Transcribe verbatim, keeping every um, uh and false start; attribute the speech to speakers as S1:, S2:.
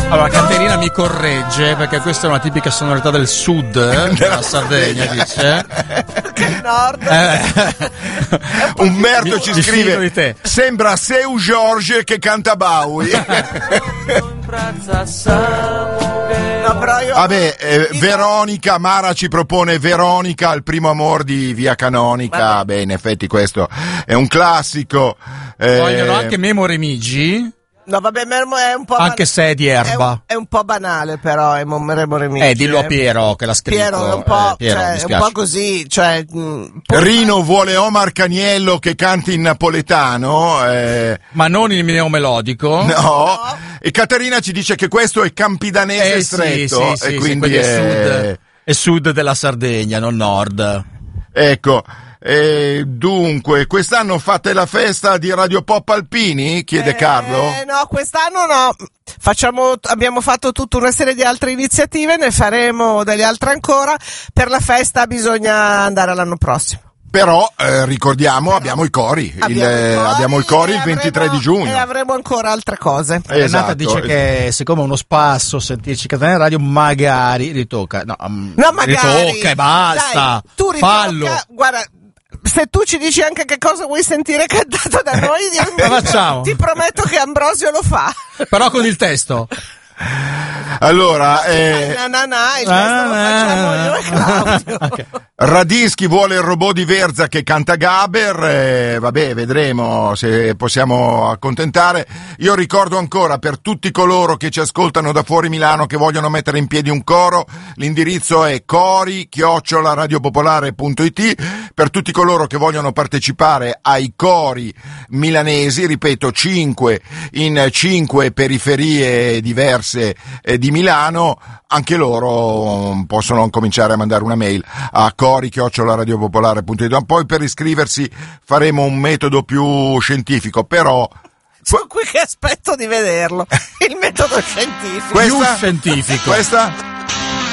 S1: Allora Caterina mi corregge perché questa è una tipica sonorità del sud eh, della Sardegna, dice.
S2: Che nord.
S1: Eh.
S2: Umberto
S1: Mi-
S2: ci
S1: mi fido
S2: scrive:
S1: di te.
S2: sembra Seu Jorge che canta Bowie.
S3: No, però io...
S2: Vabbè, eh, Veronica Mara ci propone Veronica, il primo amor di Via Canonica.
S3: Vabbè.
S2: Beh, in effetti questo è un classico. Eh,
S1: Vogliono anche Memo Remigi,
S3: No, vabbè, Mermo è un po'
S1: anche
S3: ban-
S1: se è di
S3: è
S1: erba.
S3: un, è un po' banale, però è Remo Remigi.
S1: Eh, dillo a Piero che l'ha scritto.
S3: Piero è un po',
S1: eh, Piero,
S3: cioè,
S1: mi
S3: è un
S1: spiace.
S3: po' così, cioè mh, può-
S2: Rino vuole Omar Caniello che canti in napoletano. Eh,
S1: Ma non il neomelodico.
S2: no. E Caterina ci dice che questo è campidanese
S1: Eh, sì,
S2: stretto.
S1: sì, sì,
S2: e
S1: sì,
S2: quindi
S1: quindi è
S2: è-
S1: sud, è sud della Sardegna, non nord.
S2: Ecco. Eh, dunque, quest'anno fate la festa di Radio Pop Alpini? Chiede
S3: Eh,
S2: Carlo.
S3: no, quest'anno no. Facciamo, abbiamo fatto tutta una serie di altre iniziative, ne faremo delle altre ancora. Per la festa bisogna andare l'anno prossimo.
S2: Però eh, ricordiamo, abbiamo i cori. Il,
S3: Abbiamo i
S2: eh,
S3: cori
S2: abbiamo i cori
S3: e
S2: il ventitré
S3: avremo-
S2: di giugno.
S3: E avremo ancora altre cose.
S1: Renata
S2: Esatto.
S1: dice che siccome è uno spasso sentirci cantare in radio magari ritocca. No, um,
S3: No, magari.
S1: ritocca e basta.
S3: Dai, tu ritocca,
S1: Fallo.
S3: guarda, se tu ci dici anche che cosa vuoi sentire cantato da noi, io-
S1: Lo facciamo.
S3: ti prometto che Ambrosio lo fa.
S1: Però con il testo.
S2: Allora, eh,
S3: Na, na, na, il testo lo facciamo io e Claudio.
S1: Ok.
S2: Radischi vuole il robot di Verza che canta Gaber, eh, vabbè, vedremo se possiamo accontentare. Io ricordo ancora per tutti coloro che ci ascoltano da fuori Milano che vogliono mettere in piedi un coro, l'indirizzo è cori chiocciola radiopopolare punto it. Per tutti coloro che vogliono partecipare ai cori milanesi, ripeto, cinque in cinque periferie diverse eh, di Milano, anche loro um, possono cominciare a mandare una mail a cori chiocciola radiopopolare punto it. Poi per iscriversi faremo un metodo più scientifico, però
S3: Sono qui che aspetto di vederlo. Il metodo scientifico.
S2: questa,
S1: Più scientifico.
S2: questa